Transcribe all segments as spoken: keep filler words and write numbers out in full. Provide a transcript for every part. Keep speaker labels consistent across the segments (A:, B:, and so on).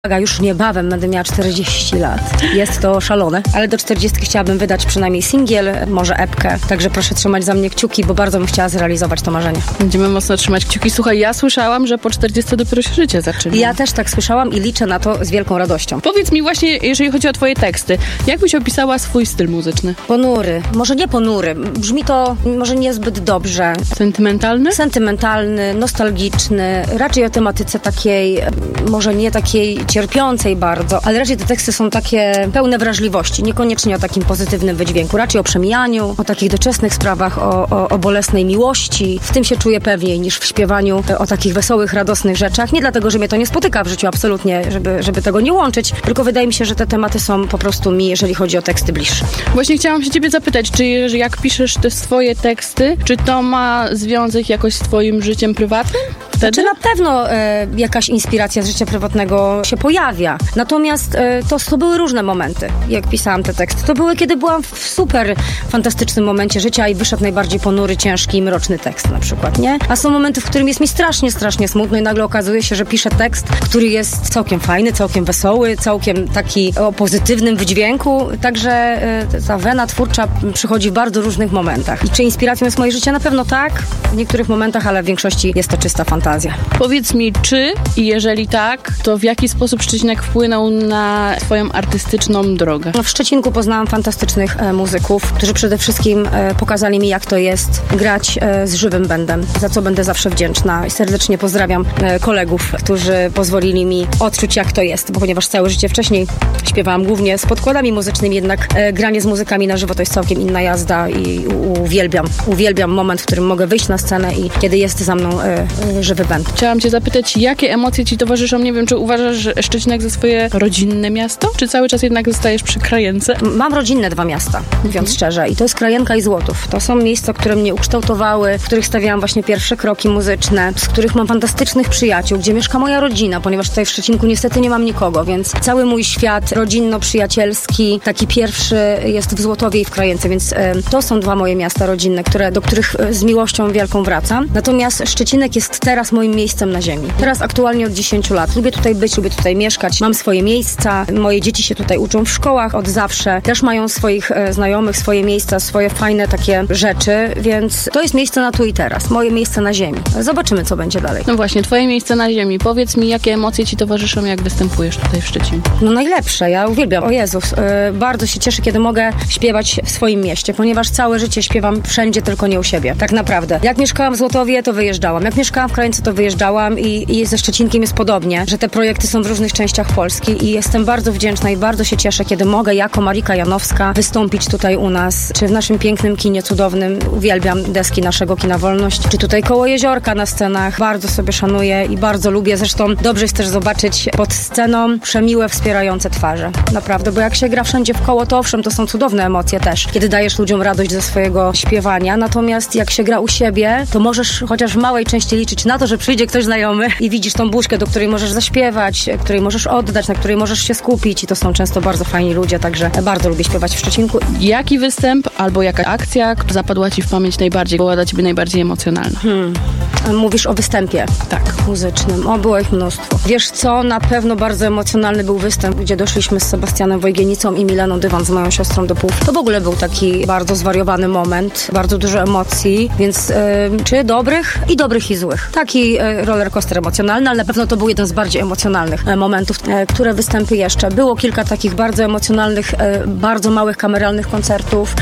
A: Już niebawem będę miała czterdzieści lat. Jest to szalone, ale do czterdziestki chciałabym wydać przynajmniej singiel, może epkę. Także proszę trzymać za mnie kciuki, bo bardzo bym chciała zrealizować to marzenie.
B: Będziemy mocno trzymać kciuki. Słuchaj, ja słyszałam, że po czterdziestce dopiero się życie zaczyna.
A: Ja też tak słyszałam i liczę na to z wielką radością.
B: Powiedz mi właśnie, jeżeli chodzi o twoje teksty, jak byś opisała swój styl muzyczny?
A: Ponury. Może nie ponury. Brzmi to może niezbyt dobrze.
B: Sentymentalny?
A: Sentymentalny, nostalgiczny. Raczej o tematyce takiej, może nie takiej cierpiącej bardzo, ale raczej te teksty są takie pełne wrażliwości, niekoniecznie o takim pozytywnym wydźwięku, raczej o przemijaniu, o takich doczesnych sprawach, o, o, o bolesnej miłości. W tym się czuję pewniej niż w śpiewaniu o takich wesołych, radosnych rzeczach. Nie dlatego, że mnie to nie spotyka w życiu, absolutnie, żeby, żeby tego nie łączyć, tylko wydaje mi się, że te tematy są po prostu mi, jeżeli chodzi o teksty, bliższe.
B: Właśnie chciałam się ciebie zapytać, czy jak piszesz te swoje teksty, czy to ma związek jakoś z twoim życiem prywatnym? Wtedy?
A: Czy na pewno e, jakaś inspiracja z życia prywatnego się pojawia. Natomiast e, to, to były różne momenty, jak pisałam te teksty. To były, kiedy byłam w super fantastycznym momencie życia i wyszedł najbardziej ponury, ciężki i mroczny tekst na przykład, nie? A są momenty, w którym jest mi strasznie, strasznie smutno i nagle okazuje się, że piszę tekst, który jest całkiem fajny, całkiem wesoły, całkiem taki o pozytywnym wydźwięku. Także e, ta wena twórcza przychodzi w bardzo różnych momentach. I czy inspiracją jest moje życie? Na pewno tak, w niektórych momentach, ale w większości jest to czysta fantazja.
B: Powiedz mi, czy i jeżeli tak, to w jaki sposób Szczecinek wpłynął na twoją artystyczną drogę?
A: W Szczecinku poznałam fantastycznych e, muzyków, którzy przede wszystkim e, pokazali mi, jak to jest grać e, z żywym bändem, za co będę zawsze wdzięczna. I serdecznie pozdrawiam e, kolegów, którzy pozwolili mi odczuć, jak to jest, bo ponieważ całe życie wcześniej śpiewałam głównie z podkładami muzycznymi, jednak e, granie z muzykami na żywo to jest całkiem inna jazda i u, uwielbiam. Uwielbiam moment, w którym mogę wyjść na scenę i kiedy jest za mną e, e, żywy band.
B: Chciałam cię zapytać, jakie emocje ci towarzyszą? Nie wiem, czy uważasz Szczecinek za swoje rodzinne miasto? Czy cały czas jednak zostajesz przy Krajence?
A: Mam rodzinne dwa miasta, mówiąc mhm. szczerze. I to jest Krajenka i Złotów. To są miejsca, które mnie ukształtowały, w których stawiałam właśnie pierwsze kroki muzyczne, z których mam fantastycznych przyjaciół, gdzie mieszka moja rodzina, ponieważ tutaj w Szczecinku niestety nie mam nikogo, więc cały mój świat rodzinno-przyjacielski, taki pierwszy jest w Złotowie i w Krajence, więc y, to są dwa moje miasta rodzinne, które, do których y, z miłością wielką wracam. Natomiast Szczecinek jest teraz moim miejscem na ziemi. Teraz aktualnie od dziesięciu lat. Lubię tutaj być, lubię tutaj mieszkać. Mam swoje miejsca. Moje dzieci się tutaj uczą w szkołach od zawsze. Też mają swoich e, znajomych, swoje miejsca, swoje fajne takie rzeczy, więc to jest miejsce na tu i teraz. Moje miejsce na ziemi. Zobaczymy, co będzie dalej.
B: No właśnie, twoje miejsce na ziemi. Powiedz mi, jakie emocje ci towarzyszą, jak występujesz tutaj w Szczecinku?
A: No najlepsze. Ja uwielbiam. O Jezus. E, bardzo się cieszę, kiedy mogę śpiewać w swoim mieście, ponieważ całe życie śpiewam wszędzie, tylko nie u siebie. Tak naprawdę. Jak mieszkałam w Złotowie, to wyjeżdżałam. Jak mieszkałam w Krajence, to wyjeżdżałam i, i ze Szczecinkiem jest podobnie, że te projekty są w różnych częściach Polski i jestem bardzo wdzięczna i bardzo się cieszę, kiedy mogę jako Marika Janowska wystąpić tutaj u nas, czy w naszym pięknym kinie cudownym. Uwielbiam deski naszego kina Wolność, czy tutaj koło jeziorka na scenach. Bardzo sobie szanuję i bardzo lubię. Zresztą dobrze jest też zobaczyć pod sceną przemiłe, wspierające twarze. Naprawdę, bo jak się gra wszędzie w koło, to owszem, to są cudowne emocje też, kiedy dajesz ludziom radość ze swojego śpiewania. Natomiast jak się gra u siebie, to możesz chociaż w małej części liczyć na to, że przyjdzie ktoś znajomy i widzisz tą buźkę, do której możesz zaśpiewać, której możesz oddać, na której możesz się skupić i to są często bardzo fajni ludzie, także bardzo lubię śpiewać w Szczecinku.
B: Jaki występ albo jaka akcja, która zapadła ci w pamięć najbardziej, była dla ciebie najbardziej emocjonalna?
A: Hmm. Mówisz o występie?
B: Tak.
A: Muzycznym. O, było ich mnóstwo. Wiesz co, na pewno bardzo emocjonalny był występ, gdzie doszliśmy z Sebastianem Wojgienicą i Mileną Dywan, z moją siostrą do Płów. To w ogóle był taki bardzo zwariowany moment, bardzo dużo emocji, więc yy, czy dobrych i dobrych i złych. Taki yy, rollercoaster emocjonalny, ale na pewno to był jeden z bardziej emocjonalnych yy, momentów. Yy, które występy jeszcze? Było kilka takich bardzo emocjonalnych, yy, bardzo małych kameralnych koncertów,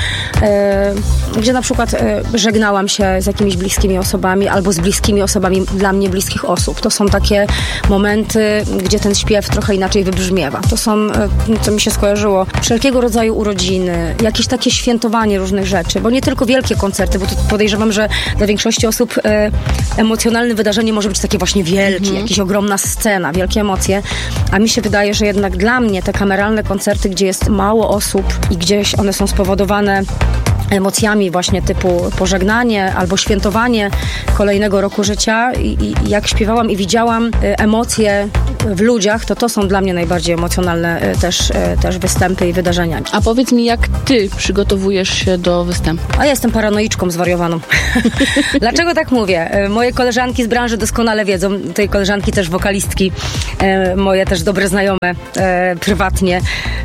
A: yy, gdzie na przykład yy, żegnałam się z jakimiś bliskimi osobami albo z bliskimi osobami dla mnie bliskich osób. To są takie momenty, gdzie ten śpiew trochę inaczej wybrzmiewa. To są, co mi się skojarzyło, wszelkiego rodzaju urodziny, jakieś takie świętowanie różnych rzeczy, bo nie tylko wielkie koncerty, bo to podejrzewam, że dla większości osób e, emocjonalne wydarzenie może być takie właśnie wielkie, mm. jakaś ogromna scena, wielkie emocje, a mi się wydaje, że jednak dla mnie te kameralne koncerty, gdzie jest mało osób i gdzieś one są spowodowane emocjami właśnie typu pożegnanie albo świętowanie kolejnego roku życia i, i jak śpiewałam i widziałam emocje w ludziach, to to są dla mnie najbardziej emocjonalne też, też występy i wydarzenia.
B: A powiedz mi, jak ty przygotowujesz się do występu?
A: A ja jestem paranoiczką zwariowaną. Dlaczego tak mówię? Moje koleżanki z branży doskonale wiedzą, tej koleżanki też wokalistki, moje też dobre znajome prywatnie,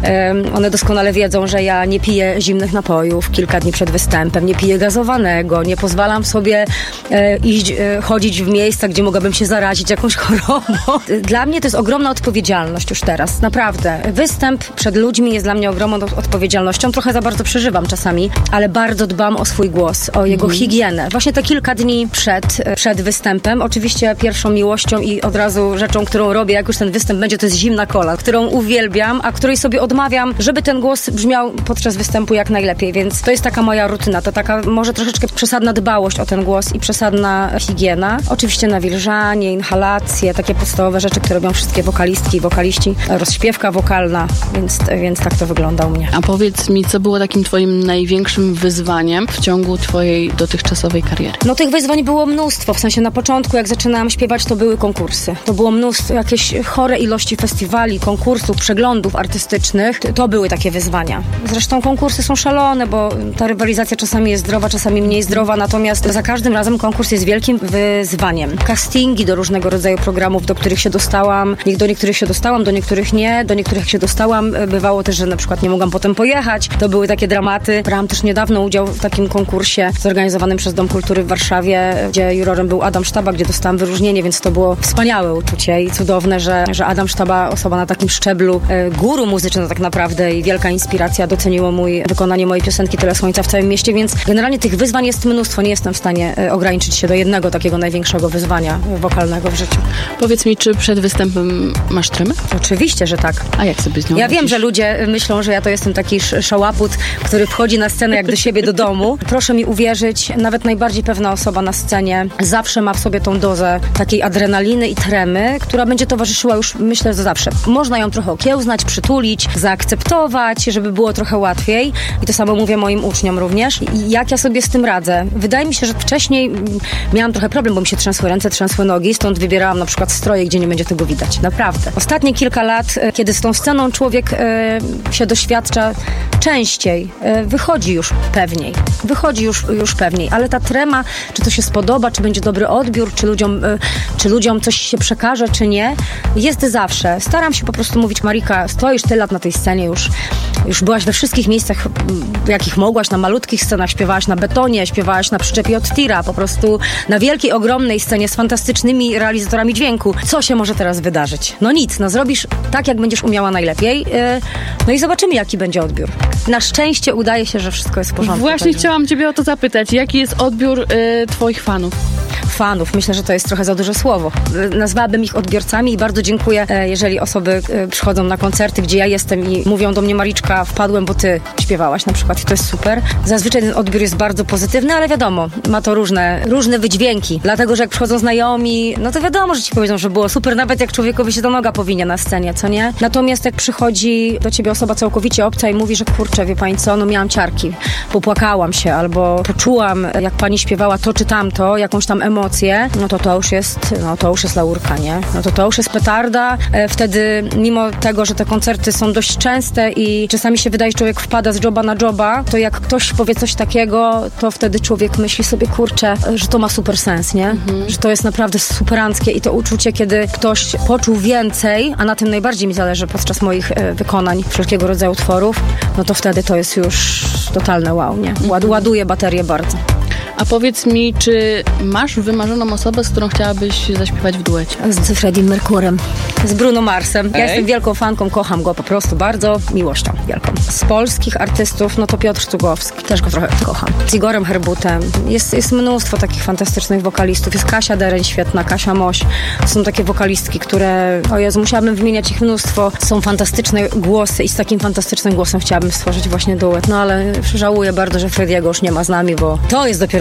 A: one doskonale wiedzą, że ja nie piję zimnych napojów kilka dni przed występem, nie piję gazowanego, nie pozwalam sobie iść, chodzić w miejsca, gdzie mogłabym się zarazić jakąś chorobą. Dla mnie to jest ogromna odpowiedzialność już teraz, naprawdę. Występ przed ludźmi jest dla mnie ogromną odpowiedzialnością. Trochę za bardzo przeżywam czasami, ale bardzo dbam o swój głos, o jego mm. higienę. Właśnie te kilka dni przed, przed występem, oczywiście pierwszą miłością i od razu rzeczą, którą robię, jak już ten występ będzie, to jest zimna kola, którą uwielbiam, a której sobie odmawiam, żeby ten głos brzmiał podczas występu jak najlepiej, więc to jest taka moja rutyna, to taka może troszeczkę przesadna dbałość o ten głos i przesadna higiena. Oczywiście nawilżanie, inhalacje, takie podstawowe rzeczy, które robią wszystkie wokalistki i wokaliści, rozśpiewka wokalna, więc, więc tak to wygląda u mnie.
B: A powiedz mi, co było takim twoim największym wyzwaniem w ciągu twojej dotychczasowej kariery?
A: No tych wyzwań było mnóstwo, w sensie na początku, jak zaczynałam śpiewać, to były konkursy. To było mnóstwo, jakieś chore ilości festiwali, konkursów, przeglądów artystycznych. To były takie wyzwania. Zresztą konkursy są szalone, bo ta rywalizacja czasami jest zdrowa, czasami mniej zdrowa, natomiast za każdym razem konkurs jest wielkim wyzwaniem. Castingi do różnego rodzaju programów, do których się dostałam. Do niektórych się dostałam, do niektórych nie. Do niektórych się dostałam. Bywało też, że na przykład nie mogłam potem pojechać. To były takie dramaty. Brałam też niedawno udział w takim konkursie zorganizowanym przez Dom Kultury w Warszawie, gdzie jurorem był Adam Sztaba, gdzie dostałam wyróżnienie, więc to było wspaniałe uczucie i cudowne, że, że Adam Sztaba, osoba na takim szczeblu, guru muzyczny tak naprawdę i wielka inspiracja, doceniło mój, wykonanie mojej piosenki Tyle Słońca w całym mieście, więc generalnie tych wyzwań jest mnóstwo. Nie jestem w stanie ograniczyć się do jednego takiego największego wyzwania wokalnego w życiu.
B: Powiedz mi, czy przed występem masz tremę?
A: Oczywiście, że tak.
B: A jak sobie z nią
A: Ja
B: radzisz?
A: wiem, że ludzie myślą, że ja to jestem taki szałaput, który wchodzi na scenę jak do siebie do domu. Proszę mi uwierzyć, nawet najbardziej pewna osoba na scenie zawsze ma w sobie tą dozę takiej adrenaliny i tremy, która będzie towarzyszyła już, myślę, że zawsze. Można ją trochę okiełznać, przytulić, zaakceptować, żeby było trochę łatwiej. I to samo mówię moim uczniom również. I jak ja sobie z tym radzę? Wydaje mi się, że wcześniej miałam trochę problem, bo mi się trzęsły ręce, trzęsły nogi, stąd wybierałam na przykład stroje, gdzie nie będzie tego widać. Naprawdę. Ostatnie kilka lat, kiedy z tą sceną człowiek e, się doświadcza częściej, e, wychodzi już pewniej. Wychodzi już, już pewniej, ale ta trema, czy to się spodoba, czy będzie dobry odbiór, czy ludziom, e, czy ludziom coś się przekaże, czy nie, jest zawsze. Staram się po prostu mówić: Marika, stoisz tyle lat na tej scenie już, już byłaś we wszystkich miejscach, w jakich mogłaś, na malutkich scenach, śpiewałaś na betonie, śpiewałaś na przyczepie od tira, po prostu na wielkiej, ogromnej scenie z fantastycznymi realizatorami dźwięku. Co się może teraz wydarzyć? No nic, no zrobisz tak, jak będziesz umiała najlepiej, yy, no i zobaczymy, jaki będzie odbiór. Na szczęście udaje się, że wszystko jest w porządku.
B: Właśnie pewnie. Chciałam ciebie o to zapytać. Jaki jest odbiór yy, twoich fanów?
A: Fanów. Myślę, że to jest trochę za duże słowo. Nazwałabym ich odbiorcami i bardzo dziękuję, jeżeli osoby przychodzą na koncerty, gdzie ja jestem i mówią do mnie: Mariczka, wpadłem, bo ty śpiewałaś na przykład i to jest super. Zazwyczaj ten odbiór jest bardzo pozytywny, ale wiadomo, ma to różne, różne wydźwięki. Dlatego, że jak przychodzą znajomi, no to wiadomo, że ci powiedzą, że było super, nawet jak człowiekowi się ta noga powinie na scenie, co nie? Natomiast jak przychodzi do ciebie osoba całkowicie obca i mówi, że kurczę, wie pani co, no miałam ciarki, popłakałam się albo poczułam, jak pani śpiewała to czy tamto, jakąś tam emocję, no to to już jest, no to już jest laurka, nie? No to to już jest petarda. Wtedy, mimo tego, że te koncerty są dość częste i czasami się wydaje, że człowiek wpada z joba na joba, to jak ktoś powie coś takiego, to wtedy człowiek myśli sobie, kurczę, że to ma super sens, nie? Mhm. Że to jest naprawdę superanckie i to uczucie, kiedy ktoś poczuł więcej, a na tym najbardziej mi zależy podczas moich e, wykonań wszelkiego rodzaju utworów, no to wtedy to jest już totalne wow, nie? Ład, ładuje baterię bardzo.
B: A powiedz mi, czy masz wymarzoną osobę, z którą chciałabyś zaśpiewać w duecie?
A: Z Freddie Mercurem, z Bruno Marsem. Ja Ej. jestem wielką fanką, kocham go po prostu bardzo, miłością wielką. Z polskich artystów, no to Piotr Cugowski, też go trochę kocham. Z Igorem Herbutem. Jest, jest mnóstwo takich fantastycznych wokalistów. Jest Kasia Dereń świetna, Kasia Moś. To są takie wokalistki, które, o Jezu, musiałabym wymieniać ich mnóstwo. Są fantastyczne głosy i z takim fantastycznym głosem chciałabym stworzyć właśnie duet. No ale żałuję bardzo, że Frediego już nie ma z nami, bo to jest dopiero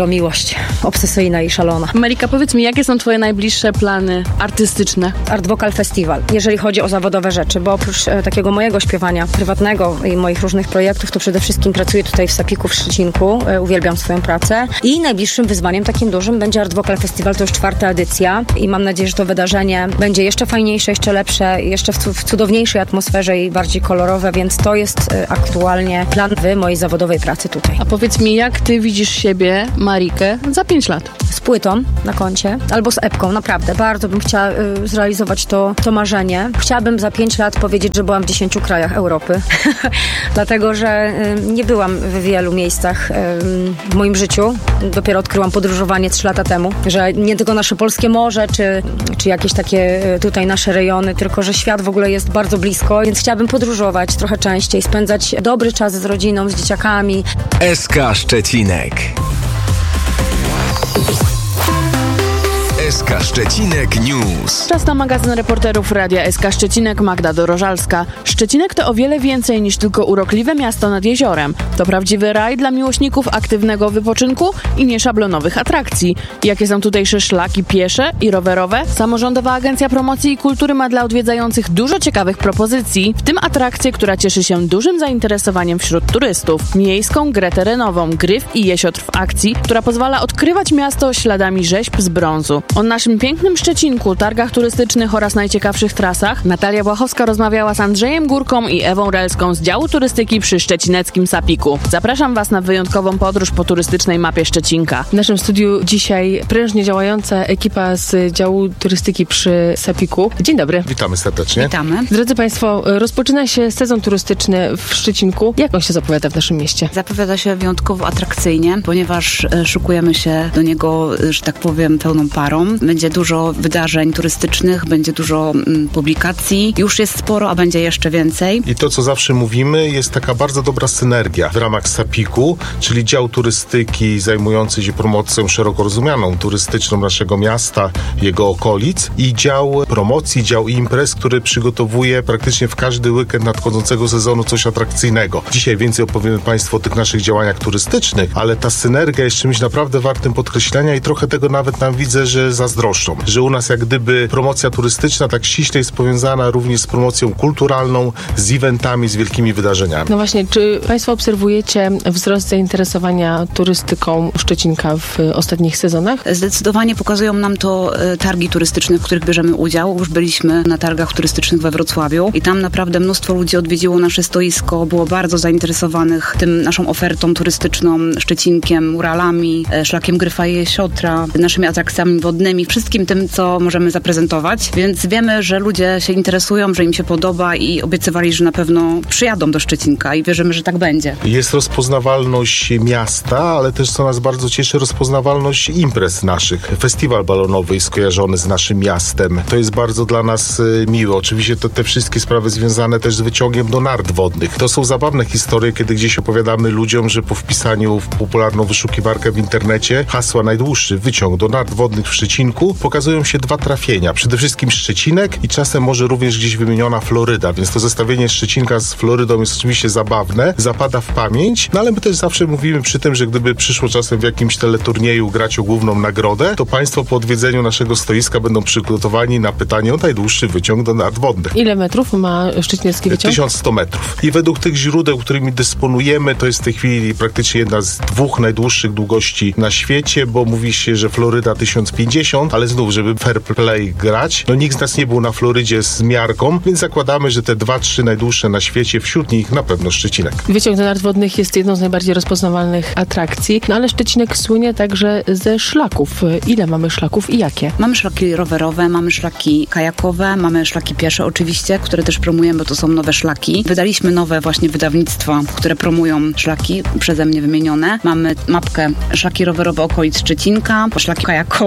A: dopiero miłość obsesyjna i szalona.
B: Marika, powiedz mi, jakie są twoje najbliższe plany artystyczne?
A: Art Vocal Festival, jeżeli chodzi o zawodowe rzeczy, bo oprócz e, takiego mojego śpiewania prywatnego i moich różnych projektów, to przede wszystkim pracuję tutaj w Sapiku w Szczecinku. E, uwielbiam swoją pracę. I najbliższym wyzwaniem takim dużym będzie Art Vocal Festival, to już czwarta edycja i mam nadzieję, że to wydarzenie będzie jeszcze fajniejsze, jeszcze lepsze, jeszcze w, w cudowniejszej atmosferze i bardziej kolorowe, więc to jest e, aktualnie plan w mojej zawodowej pracy tutaj.
B: A powiedz mi, jak ty widzisz siebie, Marikę, za pięć lat?
A: Z płytą na koncie, albo z epką, naprawdę. Bardzo bym chciała y, zrealizować to, to marzenie. Chciałabym za pięć lat powiedzieć, że byłam w dziesięciu krajach Europy. Dlatego, że y, nie byłam w wielu miejscach y, w moim życiu. Dopiero odkryłam podróżowanie trzy lata temu, że nie tylko nasze polskie morze, czy, czy jakieś takie y, tutaj nasze rejony, tylko, że świat w ogóle jest bardzo blisko, więc chciałabym podróżować trochę częściej, spędzać dobry czas z rodziną, z dzieciakami.
C: S K Szczecinek. S K Szczecinek News.
B: Czas na magazyn reporterów Radia S K Szczecinek, Magda Dorożalska. Szczecinek to o wiele więcej niż tylko urokliwe miasto nad jeziorem. To prawdziwy raj dla miłośników aktywnego wypoczynku i nieszablonowych atrakcji. Jakie są tutejsze szlaki piesze i rowerowe? Samorządowa Agencja Promocji i Kultury ma dla odwiedzających dużo ciekawych propozycji, w tym atrakcję, która cieszy się dużym zainteresowaniem wśród turystów. Miejską grę terenową Gryf i Jesiotr w akcji, która pozwala odkrywać miasto śladami rzeźb z brązu. O naszym pięknym Szczecinku, targach turystycznych oraz najciekawszych trasach Natalia Błachowska rozmawiała z Andrzejem Górką i Ewą Relską z działu turystyki przy szczecineckim Sapiku. Zapraszam Was na wyjątkową podróż po turystycznej mapie Szczecinka.
D: W naszym studiu dzisiaj prężnie działająca ekipa z działu turystyki przy Sapiku. Dzień dobry.
E: Witamy serdecznie.
F: Witamy.
D: Drodzy Państwo, rozpoczyna się sezon turystyczny w Szczecinku. Jak on się zapowiada w naszym mieście?
F: Zapowiada się wyjątkowo atrakcyjnie, ponieważ szykujemy się do niego, że tak powiem, pełną parą. Będzie dużo wydarzeń turystycznych, będzie dużo mm, publikacji. Już jest sporo, a będzie jeszcze więcej.
E: I to, co zawsze mówimy, jest taka bardzo dobra synergia w ramach Sapiku, czyli dział turystyki zajmujący się promocją szeroko rozumianą turystyczną naszego miasta, jego okolic i dział promocji, dział imprez, który przygotowuje praktycznie w każdy weekend nadchodzącego sezonu coś atrakcyjnego. Dzisiaj więcej opowiemy Państwu o tych naszych działaniach turystycznych, ale ta synergia jest czymś naprawdę wartym podkreślenia i trochę tego nawet nam widzę, że zazdroszczą, że u nas jak gdyby promocja turystyczna tak ściśle jest powiązana również z promocją kulturalną, z eventami, z wielkimi wydarzeniami.
D: No właśnie, czy Państwo obserwujecie wzrost zainteresowania turystyką Szczecinka w ostatnich sezonach?
F: Zdecydowanie pokazują nam to e, targi turystyczne, w których bierzemy udział. Już byliśmy na targach turystycznych we Wrocławiu i tam naprawdę mnóstwo ludzi odwiedziło nasze stoisko, było bardzo zainteresowanych tym naszą ofertą turystyczną, Szczecinkiem, muralami, e, szlakiem Gryfa i Jesiotra, naszymi atrakcjami wodnymi, wszystkim tym, co możemy zaprezentować, więc wiemy, że ludzie się interesują, że im się podoba i obiecywali, że na pewno przyjadą do Szczecinka i wierzymy, że tak będzie.
E: Jest rozpoznawalność miasta, ale też co nas bardzo cieszy, rozpoznawalność imprez naszych. Festiwal balonowy jest skojarzony z naszym miastem. To jest bardzo dla nas y, miłe. Oczywiście to, te wszystkie sprawy związane też z wyciągiem do nart wodnych. To są zabawne historie, kiedy gdzieś opowiadamy ludziom, że po wpisaniu w popularną wyszukiwarkę w internecie hasła najdłuższy wyciąg do nart wodnych w Szczecinku pokazują się dwa trafienia. Przede wszystkim Szczecinek i czasem może również gdzieś wymieniona Floryda, więc to zestawienie Szczecinka z Florydą jest oczywiście zabawne, zapada w pamięć, no ale my też zawsze mówimy przy tym, że gdyby przyszło czasem w jakimś teleturnieju grać o główną nagrodę, to Państwo po odwiedzeniu naszego stoiska będą przygotowani na pytanie o najdłuższy wyciąg do nart wodnych.
D: Ile metrów ma szczecinecki wyciąg?
E: tysiąc sto metrów. I według tych źródeł, którymi dysponujemy, to jest w tej chwili praktycznie jedna z dwóch najdłuższych długości na świecie, bo mówi się, że Floryda tysiąc pięćdziesiąt, ale znów, żeby fair play grać, no nikt z nas nie był na Florydzie z miarką, więc zakładamy, że te dwa, trzy najdłuższe na świecie, wśród nich na pewno Szczecinek.
D: Wyciąg do nart wodnych jest jedną z najbardziej rozpoznawalnych atrakcji, no ale Szczecinek słynie także ze szlaków. Ile mamy szlaków i jakie?
F: Mamy szlaki rowerowe, mamy szlaki kajakowe, mamy szlaki piesze oczywiście, które też promujemy, bo to są nowe szlaki. Wydaliśmy nowe właśnie wydawnictwa, które promują szlaki przeze mnie wymienione. Mamy mapkę szlaki rowerowe okolic Szczecinka, szlaki kajakowe,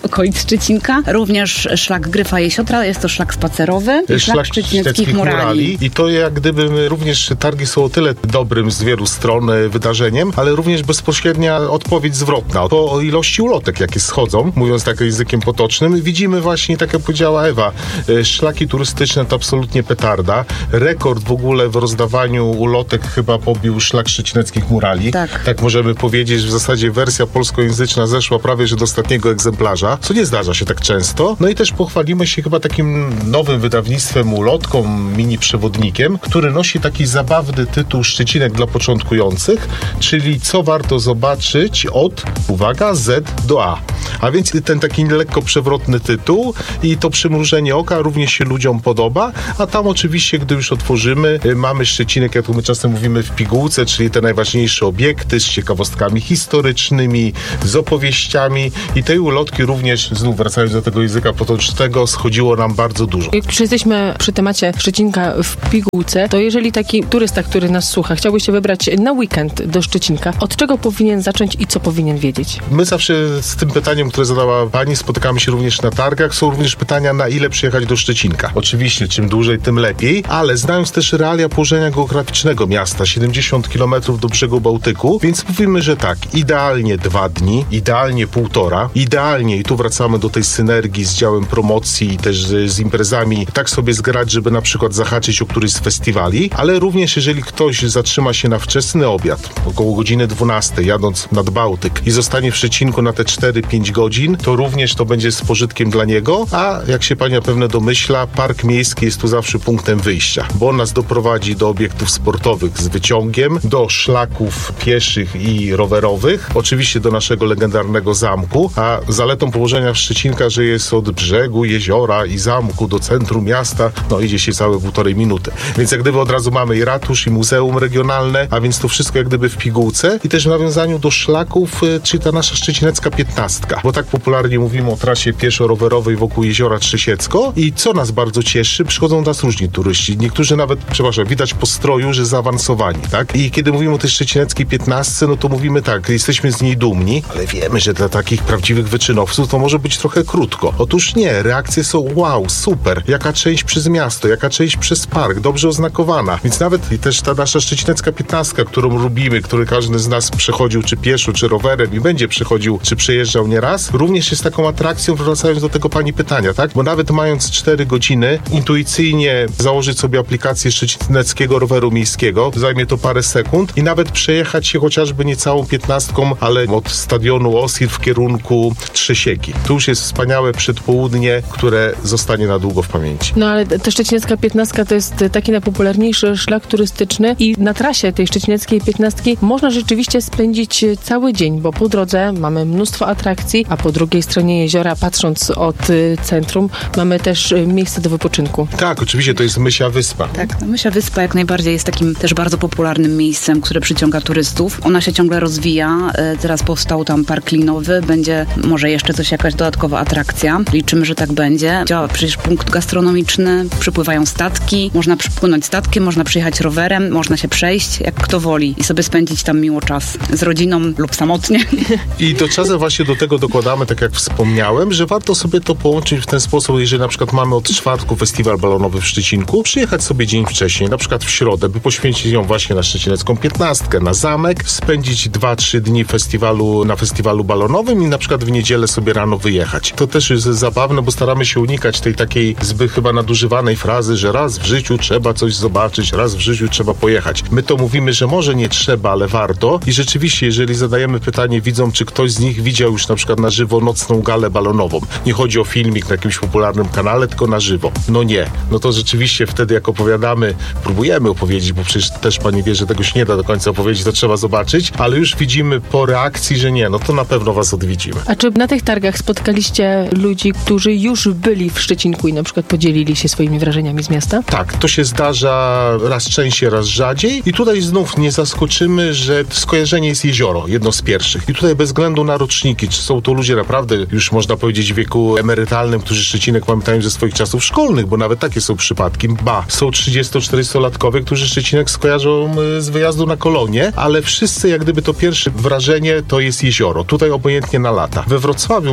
F: okolic Szczecinka. Również szlak Gryfa Jesiotra, jest to szlak spacerowy. I
E: Szlak Szczecineckich Murali. I to jak gdyby również targi są o tyle dobrym z wielu stron wydarzeniem, ale również bezpośrednia odpowiedź zwrotna. To o ilości ulotek, jakie schodzą, mówiąc tak językiem potocznym. Widzimy właśnie, tak jak powiedziała Ewa, szlaki turystyczne to absolutnie petarda. Rekord w ogóle w rozdawaniu ulotek chyba pobił szlak Szczecineckich Murali.
F: Tak.
E: Tak możemy powiedzieć, że w zasadzie wersja polskojęzyczna zeszła prawie że do ostatniego egzemplarza, co nie zdarza się tak często. No i też pochwalimy się chyba takim nowym wydawnictwem ulotką, mini przewodnikiem, który nosi taki zabawny tytuł Szczecinek dla początkujących, czyli co warto zobaczyć od, uwaga, Z do A. A więc ten taki lekko przewrotny tytuł i to przymrużenie oka również się ludziom podoba, a tam oczywiście, gdy już otworzymy, mamy Szczecinek, jak to my czasem mówimy, w pigułce, czyli te najważniejsze obiekty z ciekawostkami historycznymi, z opowieściami i tej ulotki również, znów wracając do tego języka potocznego, schodziło nam bardzo dużo.
D: Jak już jesteśmy przy temacie Szczecinka w pigułce, to jeżeli taki turysta, który nas słucha, chciałby się wybrać na weekend do Szczecinka, od czego powinien zacząć i co powinien wiedzieć?
E: My zawsze z tym pytaniem, które zadała pani, spotykamy się również na targach. Są również pytania, na ile przyjechać do Szczecinka. Oczywiście, czym dłużej, tym lepiej, ale znając też realia położenia geograficznego miasta, siedemdziesiąt kilometrów do brzegu Bałtyku, więc mówimy, że tak, idealnie dwa dni, idealnie półtora, idealnie, i tu wracamy do tej synergii z działem promocji i też z, z imprezami, tak sobie zgrać, żeby na przykład zahaczyć o któryś z festiwali, ale również jeżeli ktoś zatrzyma się na wczesny obiad, około godziny dwunastej, jadąc nad Bałtyk i zostanie w Szczecinku na te cztery pięć godzin, to również to będzie z pożytkiem dla niego, a jak się pani zapewne domyśla, park miejski jest tu zawsze punktem wyjścia, bo on nas doprowadzi do obiektów sportowych z wyciągiem, do szlaków pieszych i rowerowych, oczywiście do naszego legendarnego zamku, a zaletą położenia Szczecinka, że jest od brzegu jeziora i zamku do centrum miasta, no idzie się całe półtorej minuty. Więc jak gdyby od razu mamy i ratusz, i muzeum regionalne, a więc to wszystko jak gdyby w pigułce i też w nawiązaniu do szlaków, czyli ta nasza szczecinecka piętnastka, bo tak popularnie mówimy o trasie pieszo-rowerowej wokół jeziora Trzesiecko i co nas bardzo cieszy, przychodzą do nas różni turyści. Niektórzy nawet, przepraszam, widać po stroju, że zaawansowani, tak? I kiedy mówimy o tej szczecineckiej piętnastce, no to mówimy tak, jesteśmy z niej dumni, ale wiemy, że dla takich prawdziwych wyczynowców to może być trochę krótko. Otóż nie, reakcje są wow, super, jaka część przez miasto, jaka część przez park, dobrze oznakowana. Więc nawet i też ta nasza szczecinecka piętnastka, którą lubimy, który każdy z nas przechodził czy pieszo, czy rowerem i będzie przechodził, czy przejeżdżał nieraz, również jest taką atrakcją, wracając do tego pani pytania, tak? Bo nawet mając cztery godziny, intuicyjnie założyć sobie aplikację szczecineckiego roweru miejskiego, zajmie to parę sekund i nawet przejechać się chociażby nie całą piętnastką, ale od stadionu Osir w kierunku Trzesieki. Tu już jest wspaniałe przedpołudnie, które zostanie na długo w pamięci.
D: No ale ta szczecinecka piętnastka to jest taki najpopularniejszy szlak turystyczny i na trasie tej szczecineckiej piętnastki można rzeczywiście spędzić cały dzień, bo po drodze mamy mnóstwo atrakcji, a po drugiej stronie jeziora, patrząc od y, centrum, mamy też y, miejsce do wypoczynku.
E: Tak, oczywiście to jest Mysia Wyspa.
F: Tak, Mysia Wyspa jak najbardziej jest takim też bardzo popularnym miejscem, które przyciąga turystów. Ona się ciągle rozwija. Teraz powstał tam park linowy, będzie może jeszcze coś, jakaś dodatkowa atrakcja. Liczymy, że tak będzie. Działa przecież punkt gastronomiczny, przypływają statki, można przypłynąć statkiem, można przyjechać rowerem, można się przejść, jak kto woli i sobie spędzić tam miło czas z rodziną lub samotnie.
E: I do czasem właśnie do tego dokładamy, tak jak wspomniałem, że warto sobie to połączyć w ten sposób, jeżeli na przykład mamy od czwartku festiwal balonowy w Szczecinku, przyjechać sobie dzień wcześniej, na przykład w środę, by poświęcić ją właśnie na szczecinecką piętnastkę, na zamek, spędzić dwa trzy dni festiwalu na festiwalu balonowym i na przykład w niedzielę sobie rano wyjechać. To też jest zabawne, bo staramy się unikać tej takiej zbyt chyba nadużywanej frazy, że raz w życiu trzeba coś zobaczyć, raz w życiu trzeba pojechać. My to mówimy, że może nie trzeba, ale warto i rzeczywiście, jeżeli zadajemy pytanie widzom, czy ktoś z nich widział już na przykład na żywo nocną galę balonową. Nie chodzi o filmik na jakimś popularnym kanale, tylko na żywo. No nie. No to rzeczywiście wtedy jak opowiadamy, próbujemy opowiedzieć, bo przecież też pani wie, że tego się nie da do końca opowiedzieć, to trzeba zobaczyć, ale już widzimy po reakcji, że nie, no to na pewno was odwiedzimy.
D: A czy na tych targach spotkaliście ludzi, którzy już byli w Szczecinku i na przykład podzielili się swoimi wrażeniami z miasta?
E: Tak, to się zdarza raz częściej, raz rzadziej i tutaj znów nie zaskoczymy, że skojarzenie jest jezioro, jedno z pierwszych. I tutaj bez względu na roczniki, czy są to ludzie naprawdę, już można powiedzieć w wieku emerytalnym, którzy Szczecinek pamiętają ze swoich czasów szkolnych, bo nawet takie są przypadki. Ba, są trzydziesto-czterystolatkowie, którzy Szczecinek skojarzą z wyjazdu na kolonie, ale wszyscy jak gdyby to pierwsze wrażenie to jest jezioro. Tutaj obojętnie na lata. We Wrocławiu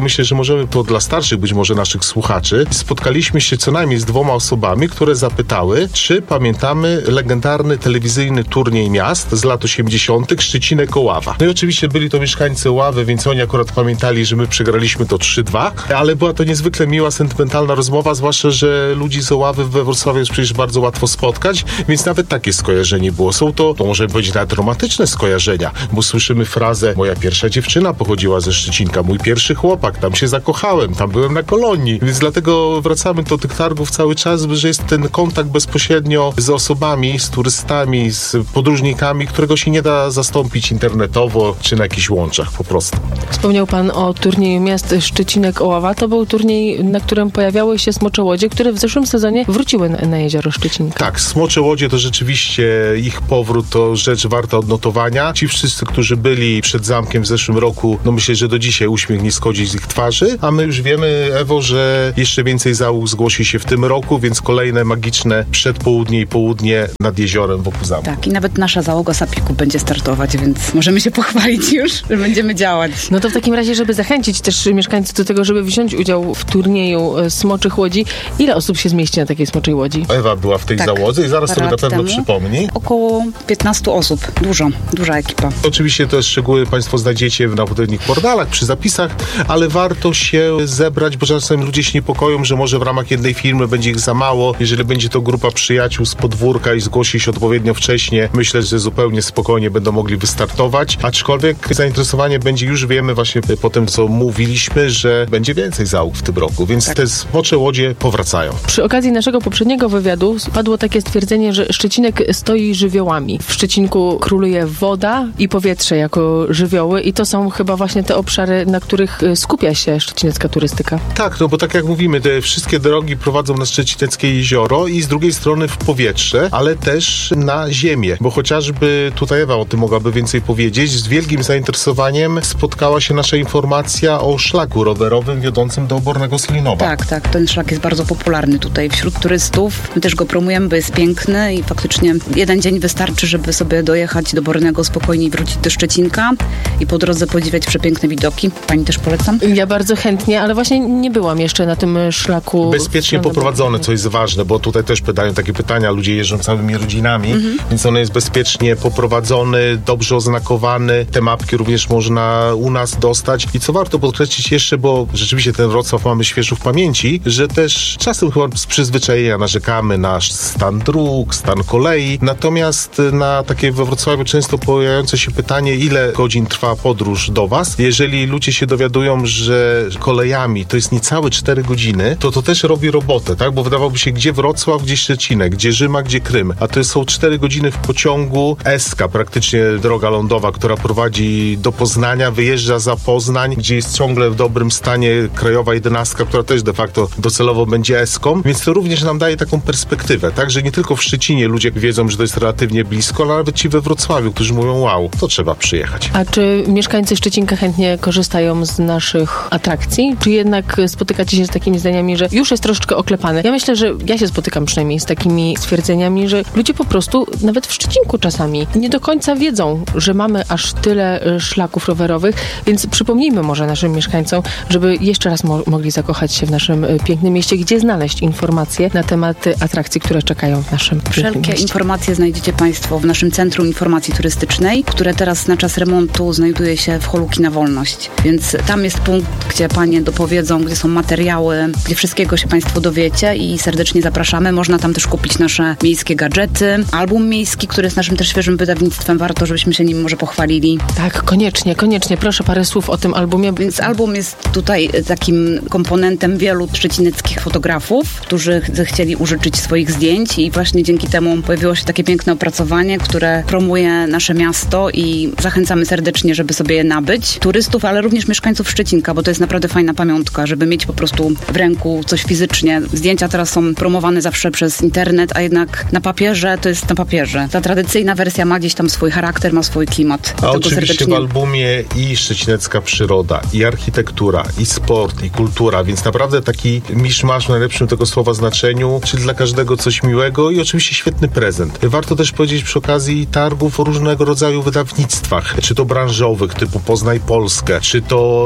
E: myślę, że możemy to dla starszych być może naszych słuchaczy. Spotkaliśmy się co najmniej z dwoma osobami, które zapytały, czy pamiętamy legendarny telewizyjny turniej miast z lat osiemdziesiątych Szczecinek-Oława. No i oczywiście byli to mieszkańcy Oławy, więc oni akurat pamiętali, że my przegraliśmy to trzy dwa, ale była to niezwykle miła, sentymentalna rozmowa, zwłaszcza, że ludzi z Oławy we Wrocławiu jest przecież bardzo łatwo spotkać, więc nawet takie skojarzenie było. Są to, to możemy powiedzieć, nawet romantyczne skojarzenia, bo słyszymy frazę: moja pierwsza dziewczyna pochodziła ze Szczecinka, mój pierwszy chłopak, tam się zakochałem, tam byłem na kolonii, więc dlatego wracamy do tych targów cały czas, że jest ten kontakt bezpośrednio z osobami, z turystami, z podróżnikami, którego się nie da zastąpić internetowo, czy na jakichś łączach po prostu.
D: Wspomniał pan o turnieju miast Szczecinek-Oława. To był turniej, na którym pojawiały się smocze łodzie, które w zeszłym sezonie wróciły na, na jezioro Szczecinka.
E: Tak, smocze łodzie to rzeczywiście ich powrót to rzecz warta odnotowania. Ci wszyscy, którzy byli przed zamkiem w zeszłym roku, no myślę, że do dzisiaj uśmiech nie schodzi z ich twarzy, a my już wiemy, Ewo, że jeszcze więcej załóg zgłosi się w tym roku, więc kolejne magiczne przedpołudnie i południe nad jeziorem wokół zamku.
F: Tak, i nawet nasza załoga Sapiku będzie startować, więc możemy się pochwalić już, że będziemy działać.
D: No to w takim razie, żeby zachęcić też mieszkańców do tego, żeby wziąć udział w turnieju smoczych łodzi, ile osób się zmieści na takiej smoczej łodzi?
E: Ewa była w tej
F: tak,
E: załodze i zaraz sobie na pewno
F: temu.
E: przypomni.
F: Około piętnastu osób. Dużo, duża ekipa.
E: Oczywiście te szczegóły Państwo znajdziecie na odpowiednich portalach, przy zapisach, ale warto się zebrać, bo czasem ludzie się niepokoją, że może w ramach jednej firmy będzie ich za mało. Jeżeli będzie to grupa przyjaciół z podwórka i zgłosi się odpowiednio wcześnie, myślę, że zupełnie spokojnie będą mogli wystartować. Aczkolwiek zainteresowanie będzie, już wiemy właśnie po tym, co mówiliśmy, że będzie więcej załóg w tym roku, więc tak. Te smocze łodzie powracają.
D: Przy okazji naszego poprzedniego wywiadu padło takie stwierdzenie, że Szczecinek stoi żywiołami. W Szczecinku króluje woda i powietrze jako żywioły i to są chyba właśnie te obszary, na których skupia się szczecinecka turystyka. Tak,
E: no bo tak jak mówimy, te wszystkie drogi prowadzą na Szczecineckie jezioro i z drugiej strony w powietrze, ale też na ziemię, bo chociażby tutaj Ewa o tym mogłaby więcej powiedzieć, z wielkim zainteresowaniem spotkała się nasza informacja o szlaku rowerowym wiodącym do Obornego Slinowa.
F: Tak, tak, ten szlak jest bardzo popularny tutaj wśród turystów. My też go promujemy, bo jest piękny i faktycznie jeden dzień wystarczy, żeby sobie dojechać do Bornego spokojnie i wrócić do Szczecinka i po drodze podziwiać przepiękne widoki. Pani też polecam?
D: Ja bardzo chętnie, ale właśnie nie byłam jeszcze na tym szlaku.
E: Bezpiecznie poprowadzone, co jest ważne, bo tutaj też pytają takie pytania, ludzie jeżdżą całymi rodzinami, mhm. więc on jest bezpiecznie poprowadzony, dobrze oznakowany. Te mapki również można u nas dostać. I co warto podkreślić jeszcze, bo rzeczywiście ten Wrocław mamy świeżo w pamięci, że też czasem chyba z przyzwyczajenia narzekamy na stan dróg, stan kolei. Natomiast na takie we Wrocławiu często pojawiające się pytanie, ile godzin trwa podróż do was. Jeżeli ludzie się dowiadują, że kolejami to jest niecałe cztery godziny, to to też robi robotę, tak? Bo wydawałoby się, gdzie Wrocław, gdzie Szczecinek, gdzie Rzyma, gdzie Krym. A to są cztery godziny w pociągu Eska, praktycznie droga lądowa, która prowadzi do Poznania, wyjeżdża za Poznań, gdzie jest ciągle w dobrym stanie krajowa jedenastka, która też de facto docelowo będzie Eską, więc to również nam daje taką perspektywę, tak? Że nie tylko w Szczecinie ludzie wiedzą, że to jest relatywnie blisko, ale nawet ci we Wrocławiu, którzy mówią, wow, to trzeba przyjechać.
D: A czy mieszkańcy Szczecinka chętnie korzystają z naszych atrakcji? Czy jednak spotykacie się z takimi zdaniami, że już jest troszeczkę oklepane? Ja myślę, że ja się spotykam przynajmniej z takimi stwierdzeniami, że ludzie po prostu nawet w Szczecinku czasami nie do końca wiedzą, że mamy aż tyle szlaków rowerowych, więc przypomnijmy może naszym mieszkańcom, żeby jeszcze raz mo- mogli zakochać się w naszym pięknym mieście, gdzie znaleźć informacje na temat atrakcji, które czekają w naszym pięknym
F: Wszelkie
D: mieście.
F: informacje znajdziecie Państwo w naszym Centrum Informacji Turystycznej, które teraz na czas remontu znajduje się w holu Kina Wolność. Więc tam jest punkt, gdzie Panie dopowiedzą, gdzie są materiały, gdzie wszystkiego się Państwo dowiecie i serdecznie zapraszamy. Można tam też kupić nasze miejskie gadżety, album miejski, który jest naszym też świeżym wydawnictwem. Warto, żebyśmy się nim może pochwalili.
D: Tak, koniecznie, koniecznie. Proszę parę słów o tym albumie.
F: Więc album jest tutaj takim komponentem wielu szczecineckich fotografów, którzy zechcieli użyczyć swoich zdjęć i właśnie dzięki temu pojawiło się takie piękne opracowanie, które promuje nasze miasto i zachęcamy serdecznie, żeby sobie je nabyć. Turystów, ale również mieszkańców Szczecinka, bo to jest naprawdę fajna pamiątka, żeby mieć po prostu w ręku coś fizycznie. Zdjęcia teraz są promowane zawsze przez internet, a jednak na papierze to jest na papierze. Ta tradycyjna wersja ma gdzieś tam swój charakter, ma swój klimat.
E: A oczywiście serdecznie... w albumie i szczecinecka przyroda, i architektura, i sport, i kultura, więc naprawdę taki miszmasz w najlepszym tego słowa znaczeniu, czyli dla każdego coś miłego i oczywiście świetny prezent. Warto też powiedzieć przy okazji targów o różnego rodzaju wydawnictwach, czy to branżowych, typu Poznaj Polskę, czy to Perła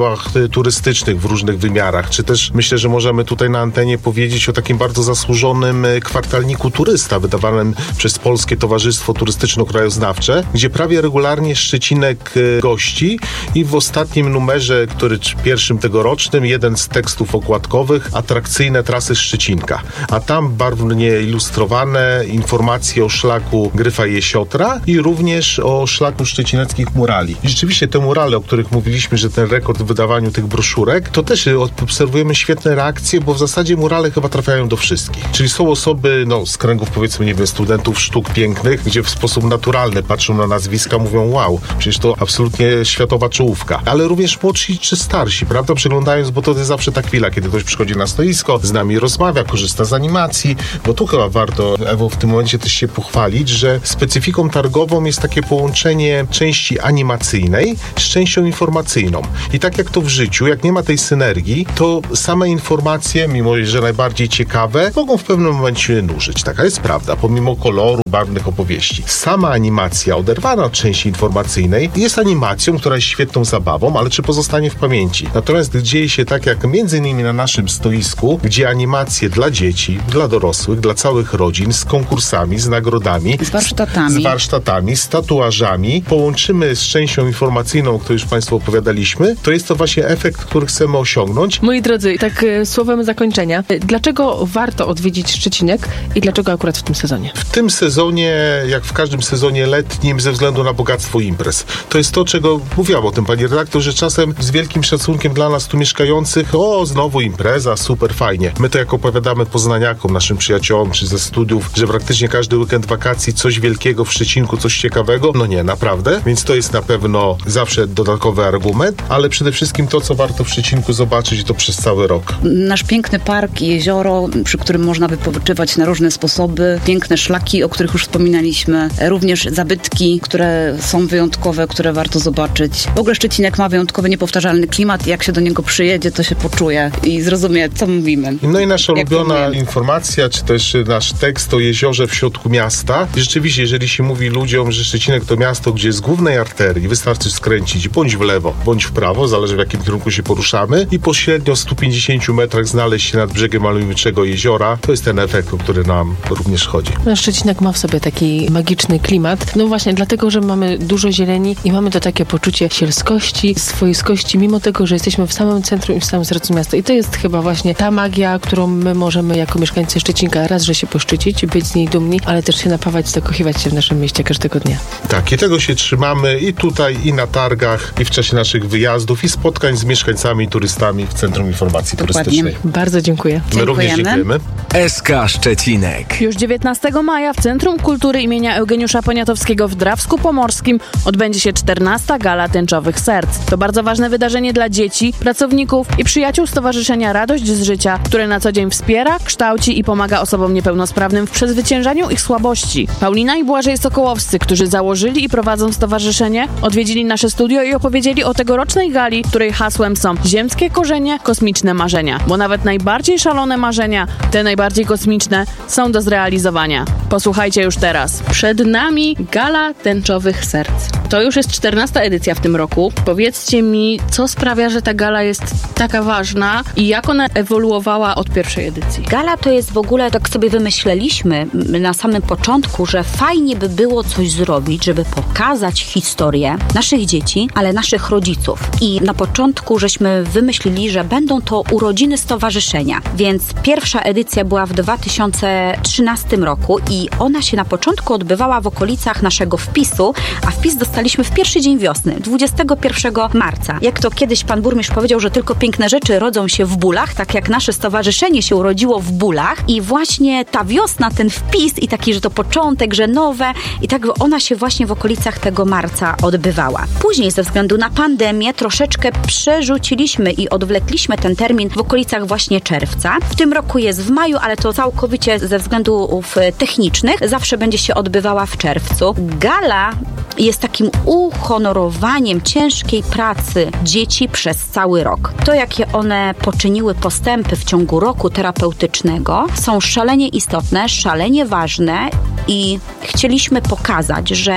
E: festiwalach turystycznych w różnych wymiarach, czy też myślę, że możemy tutaj na antenie powiedzieć o takim bardzo zasłużonym kwartalniku turysta wydawanym przez Polskie Towarzystwo Turystyczno-Krajoznawcze, gdzie prawie regularnie Szczecinek gości i w ostatnim numerze, który pierwszym tegorocznym, jeden z tekstów okładkowych, atrakcyjne trasy Szczecinka. A tam barwnie ilustrowane informacje o szlaku Gryfa Jesiotra i również o szlaku szczecineckich murali. I rzeczywiście te murale, o których mówiliśmy, że ten rekord w wydawaniu tych broszurek, to też obserwujemy świetne reakcje, bo w zasadzie murale chyba trafiają do wszystkich. Czyli są osoby, no, z kręgów, powiedzmy, nie wiem, studentów sztuk pięknych, gdzie w sposób naturalny patrzą na nazwiska, mówią wow, przecież to absolutnie światowa czołówka. Ale również młodsi czy starsi, prawda? Przeglądając, bo to jest zawsze ta chwila, kiedy ktoś przychodzi na stoisko, z nami rozmawia, korzysta z animacji, bo tu chyba warto, Ewo, w tym momencie też się pochwalić, że specyfiką targową jest takie połączenie części animacyjnej z częścią informacyjną. I tak jak to w życiu, jak nie ma tej synergii, to same informacje, mimo że najbardziej ciekawe, mogą w pewnym momencie nużyć. Taka jest prawda, pomimo koloru, barwnych opowieści. Sama animacja, oderwana od części informacyjnej, jest animacją, która jest świetną zabawą, ale czy pozostanie w pamięci? Natomiast gdy dzieje się tak, jak między innymi na naszym stoisku, gdzie animacje dla dzieci, dla dorosłych, dla całych rodzin, z konkursami, z nagrodami,
F: z warsztatami,
E: z, warsztatami, z tatuażami, połączymy z częścią informacyjną, o której już Państwu opowiadaliśmy, to jest to właśnie efekt, który chcemy osiągnąć.
D: Moi drodzy, tak e, słowem zakończenia, dlaczego warto odwiedzić Szczecinek i dlaczego akurat w tym sezonie?
E: W tym sezonie, jak w każdym sezonie letnim, ze względu na bogactwo imprez. To jest to, czego mówiłam o tym, pani redaktor, że czasem z wielkim szacunkiem dla nas tu mieszkających, o, znowu impreza, super fajnie. My to jak opowiadamy poznaniakom, naszym przyjaciołom, czy ze studiów, że praktycznie każdy weekend wakacji coś wielkiego w Szczecinku, coś ciekawego, no nie, naprawdę. Więc to jest na pewno zawsze dodatkowy argument, ale przede wszystkim to, co warto w Szczecinku zobaczyć, i to przez cały rok.
F: Nasz piękny park i jezioro, przy którym można wypoczywać na różne sposoby, piękne szlaki, o których już wspominaliśmy, również zabytki, które są wyjątkowe, które warto zobaczyć. W ogóle Szczecinek ma wyjątkowy, niepowtarzalny klimat i jak się do niego przyjedzie, to się poczuje i zrozumie, co mówimy.
E: No i nasza ulubiona informacja, czy też nasz tekst o jeziorze w środku miasta. I rzeczywiście, jeżeli się mówi ludziom, że Szczecinek to miasto, gdzie z głównej arterii wystarczy skręcić bądź w lewo, bądź w prawo, zależy w jakim kierunku się poruszamy, i po średnio stu pięćdziesięciu metrach znaleźć się nad brzegiem malowniczego jeziora, to jest ten efekt, o który nam również chodzi.
D: No, Szczecinek ma w sobie taki magiczny klimat. No właśnie dlatego, że mamy dużo zieleni i mamy to takie poczucie sielskości, swojskości, mimo tego, że jesteśmy w samym centrum i w samym sercu miasta. I to jest chyba właśnie ta magia, którą my możemy jako mieszkańcy Szczecinka raz, że się poszczycić, być z niej dumni, ale też się napawać, zakochiwać się w naszym mieście każdego dnia.
E: Tak, i tego się trzymamy i tutaj, i na targach, i w czasie naszych wyjazdów, i spotkań z mieszkańcami, turystami w Centrum Informacji
F: Dokładnie.
E: Turystycznej.
D: Bardzo dziękuję.
E: My również dziękujemy.
C: S K Szczecinek.
B: Już dziewiętnastego maja w Centrum Kultury imienia Eugeniusza Poniatowskiego w Drawsku Pomorskim odbędzie się czternasta Gala Tęczowych Serc. To bardzo ważne wydarzenie dla dzieci, pracowników i przyjaciół Stowarzyszenia Radość z Życia, które na co dzień wspiera, kształci i pomaga osobom niepełnosprawnym w przezwyciężaniu ich słabości. Paulina i Błażej Sokołowscy, którzy założyli i prowadzą stowarzyszenie, odwiedzili nasze studio i opowiedzieli o tegorocznej gali, której hasłem są ziemskie korzenie, kosmiczne marzenia. Bo nawet najbardziej szalone marzenia, te najbardziej kosmiczne, są do zrealizowania. Posłuchajcie już teraz. Przed nami Gala Tęczowych Serc. To już jest czternasta edycja w tym roku. Powiedzcie mi, co sprawia, że ta gala jest taka ważna i jak ona ewoluowała od pierwszej edycji?
G: Gala to jest w ogóle, tak sobie wymyśleliśmy na samym początku, że fajnie by było coś zrobić, żeby pokazać historię naszych dzieci, ale naszych rodziców. I na początku żeśmy wymyślili, że będą to urodziny stowarzyszenia. Więc pierwsza edycja była w dwa tysiące trzynastym roku i ona się na początku odbywała w okolicach naszego wpisu, a wpis dostaliśmy w pierwszy dzień wiosny, dwudziestego pierwszego marca. Jak to kiedyś pan burmistrz powiedział, że tylko piękne rzeczy rodzą się w bólach, tak jak nasze stowarzyszenie się urodziło w bólach i właśnie ta wiosna, ten wpis i taki, że to początek, że nowe i tak ona się właśnie w okolicach tego marca odbywała. Później ze względu na pandemię troszeczkę przerzuciliśmy i odwlekliśmy ten termin w okolicach właśnie czerwca. W tym roku jest w maju, ale to całkowicie ze względów technicznych zawsze będzie się odbywała w czerwcu. Gala jest takim uhonorowaniem ciężkiej pracy dzieci przez cały rok. To, jakie one poczyniły postępy w ciągu roku terapeutycznego, są szalenie istotne, szalenie ważne i chcieliśmy pokazać, że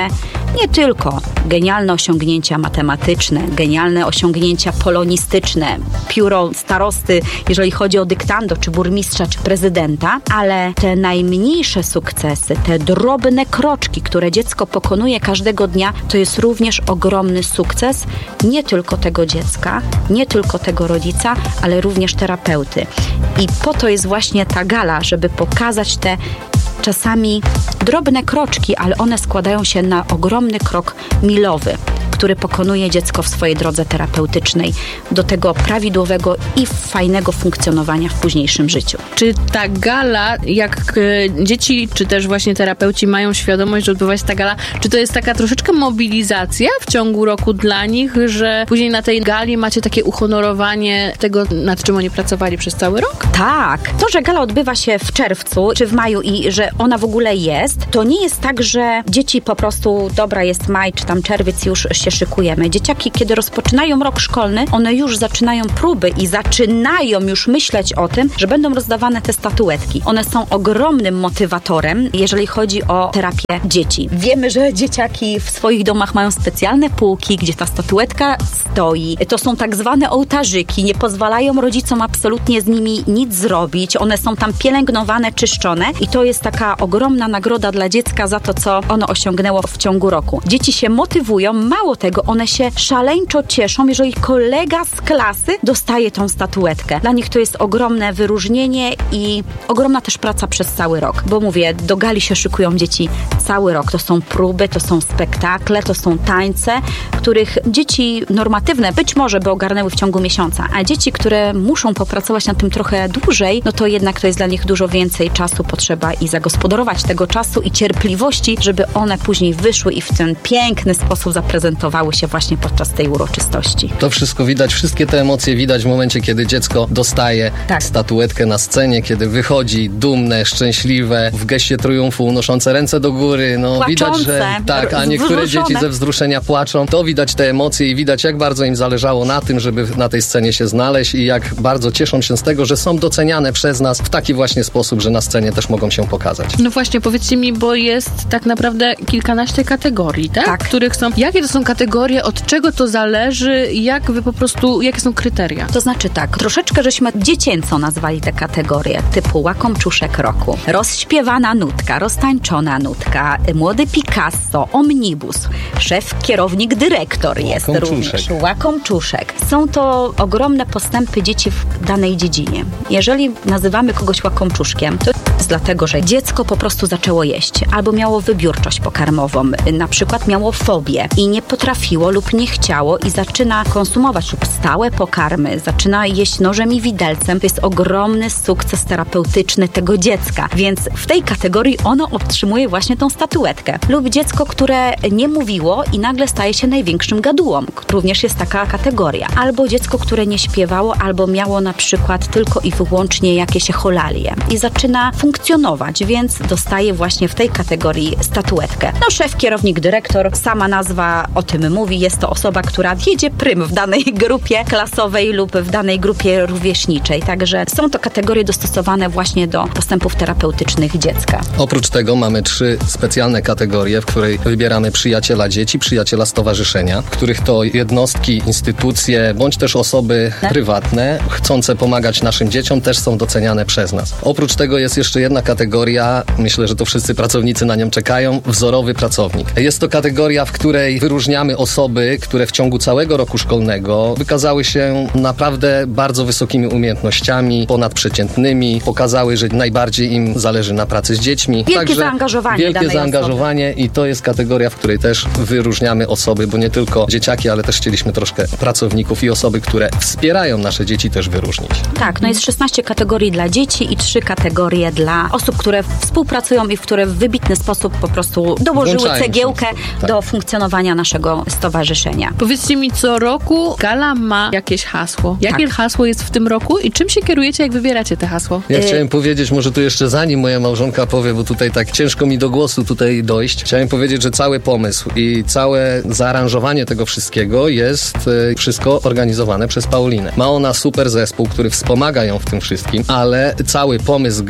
G: nie tylko genialne osiągnięcia matematyczne, genialne osiągnięcia polonistyczne, pióro starosty, jeżeli chodzi o dyktando, czy burmistrza, czy prezydenta, ale te najmniejsze sukcesy, te drobne kroczki, które dziecko pokonuje każdego dnia, to jest również ogromny sukces nie tylko tego dziecka, nie tylko tego rodzica, ale również terapeuty. I po to jest właśnie ta gala, żeby pokazać te czasami drobne kroczki, ale one składają się na ogromny krok milowy, który pokonuje dziecko w swojej drodze terapeutycznej do tego prawidłowego i fajnego funkcjonowania w późniejszym życiu.
B: Czy ta gala, jak e, dzieci, czy też właśnie terapeuci mają świadomość, że odbywa się ta gala, czy to jest taka troszeczkę mobilizacja w ciągu roku dla nich, że później na tej gali macie takie uhonorowanie tego, nad czym oni pracowali przez cały rok?
G: Tak. To, że gala odbywa się w czerwcu czy w maju i że ona w ogóle jest, to nie jest tak, że dzieci po prostu, dobra, jest maj czy tam czerwiec, już się szykujemy. Dzieciaki, kiedy rozpoczynają rok szkolny, one już zaczynają próby i zaczynają już myśleć o tym, że będą rozdawane te statuetki. One są ogromnym motywatorem, jeżeli chodzi o terapię dzieci. Wiemy, że dzieciaki w swoich domach mają specjalne półki, gdzie ta statuetka stoi. To są tak zwane ołtarzyki, nie pozwalają rodzicom absolutnie z nimi nic zrobić. One są tam pielęgnowane, czyszczone i to jest taka ogromna nagroda dla dziecka za to, co ono osiągnęło w ciągu roku. Dzieci się motywują, mało tego, one się szaleńczo cieszą, jeżeli kolega z klasy dostaje tą statuetkę. Dla nich to jest ogromne wyróżnienie i ogromna też praca przez cały rok. Bo mówię, do gali się szykują dzieci cały rok. To są próby, to są spektakle, to są tańce, których dzieci normatywne być może by ogarnęły w ciągu miesiąca, a dzieci, które muszą popracować nad tym trochę dłużej, no to jednak to jest dla nich dużo więcej czasu potrzeba i zagospodarować tego czasu i cierpliwości, żeby one później wyszły i w ten piękny sposób zaprezentowały się właśnie podczas tej uroczystości.
H: To wszystko widać, wszystkie te emocje widać w momencie, kiedy dziecko dostaje tak. statuetkę na scenie, kiedy wychodzi dumne, szczęśliwe, w geście triumfu unoszące ręce do góry. No
G: Płaczące,
H: widać, że tak, a niektóre wzruszone. Dzieci ze wzruszenia płaczą. To widać te emocje i widać, jak bardzo im zależało na tym, żeby na tej scenie się znaleźć i jak bardzo cieszą się z tego, że są doceniane przez nas w taki właśnie sposób, że na scenie też mogą się pokazać.
B: No właśnie, powiedzcie mi, bo jest tak naprawdę kilkanaście kategorii, tak?
G: Tak.
B: Których są. Jakie to są kategorie, od czego to zależy, jak wy po prostu, jakie są kryteria?
G: To znaczy tak, troszeczkę żeśmy dziecięco nazwali te kategorie, typu łakomczuszek roku, rozśpiewana nutka, roztańczona nutka, młody Picasso, omnibus, szef, kierownik, dyrektor jest również, łakomczuszek. Są to ogromne postępy dzieci w danej dziedzinie. Jeżeli nazywamy kogoś łakomczuszkiem, to jest dlatego, że dziecko po prostu zaczęło jeść, albo miało wybiórczość pokarmową, na przykład miało fobię i nie potrafiło lub nie chciało i zaczyna konsumować lub stałe pokarmy, zaczyna jeść nożem i widelcem. To jest ogromny sukces terapeutyczny tego dziecka, więc w tej kategorii ono otrzymuje właśnie tą statuetkę. Lub dziecko, które nie mówiło i nagle staje się największym gadułą. Również jest taka kategoria. Albo dziecko, które nie śpiewało, albo miało na przykład tylko i wyłącznie jakieś echolalie i zaczyna funkcjonować, więc dostaje właśnie w tej kategorii statuetkę. No szef, kierownik, dyrektor, sama nazwa o tym mówi, jest to osoba, która wiedzie prym w danej grupie klasowej lub w danej grupie rówieśniczej. Także są to kategorie dostosowane właśnie do postępów terapeutycznych dziecka.
H: Oprócz tego mamy trzy specjalne kategorie, w której wybieramy przyjaciela dzieci, przyjaciela stowarzyszenia, w których to jednostki, instytucje, bądź też osoby tak? prywatne, chcące pomagać naszym dzieciom, też są doceniane przez nas. Oprócz tego jest jeszcze jedna kategoria, myślę, że to wszyscy pracownicy na nią czekają, wzorowy pracownik. Jest to kategoria, w której wyróżniamy osoby, które w ciągu całego roku szkolnego wykazały się naprawdę bardzo wysokimi umiejętnościami, ponadprzeciętnymi, pokazały, że najbardziej im zależy na pracy z dziećmi.
G: Wielkie
H: Także
G: zaangażowanie
H: Wielkie
G: danej
H: zaangażowanie osoby. I to jest kategoria, w której też wyróżniamy osoby, bo nie tylko dzieciaki, ale też chcieliśmy troszkę pracowników i osoby, które wspierają nasze dzieci, też wyróżnić.
G: Tak, no jest szesnaście kategorii dla dzieci i trzy kategorie dla osób, które współpracują i w które w wybitny sposób po prostu dołożyły Włączają cegiełkę tak. do funkcjonowania naszego stowarzyszenia.
B: Powiedzcie mi, co roku gala ma jakieś hasło. Jakie tak. hasło jest w tym roku i czym się kierujecie, jak wybieracie te hasło?
H: Ja y- chciałem powiedzieć, może tu jeszcze zanim moja małżonka powie, bo tutaj tak ciężko mi do głosu tutaj dojść, chciałem powiedzieć, że cały pomysł i całe zaaranżowanie tego wszystkiego jest y, wszystko organizowane przez Paulinę. Ma ona super zespół, który wspomaga ją w tym wszystkim, ale cały pomysł gali od